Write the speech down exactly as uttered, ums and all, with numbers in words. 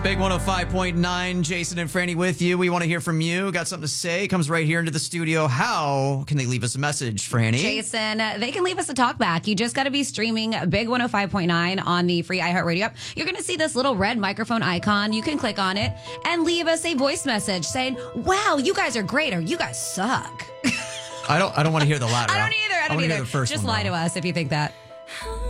Big one oh five point nine, Jason and Franny with you. We want to hear from you. Got something to say? Comes right here into the studio. How can they leave us a message, Franny? Jason, they can leave us a talk back. You just got to be streaming Big one oh five point nine on the free iHeartRadio app. You're going to see this little red microphone icon. You can click on it and leave us a voice message saying, wow, you guys are great, or you guys suck. I don't I don't want to hear the latter. I don't either. I don't I either. Hear the first just one, lie though. to us if you think that.